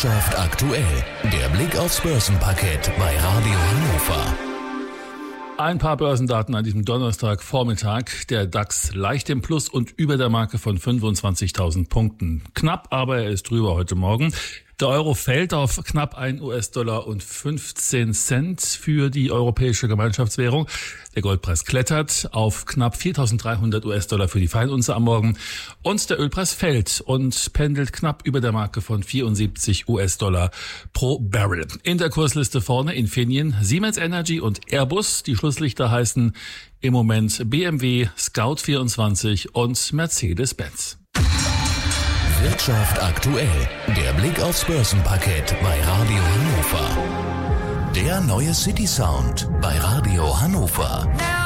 Wirtschaft aktuell. Der Blick aufs Börsenparkett bei Radio Hannover. Ein paar Börsendaten an diesem Donnerstagvormittag. Der DAX leicht im Plus und über der Marke von 25.000 Punkten. Knapp, aber er ist drüber heute Morgen. Der Euro fällt auf knapp 1 US-Dollar und 15 Cent für die europäische Gemeinschaftswährung. Der Goldpreis klettert auf knapp 4.300 US-Dollar für die Feinunze am Morgen. Und der Ölpreis fällt und pendelt knapp über der Marke von 74 US-Dollar pro Barrel. In der Kursliste vorne Infineon, Siemens Energy und Airbus. Die Schlusslichter heißen im Moment BMW, Scout24 und Mercedes-Benz. Wirtschaft aktuell. Der Blick aufs Börsenparkett bei Radio Hannover. Der neue City Sound bei Radio Hannover.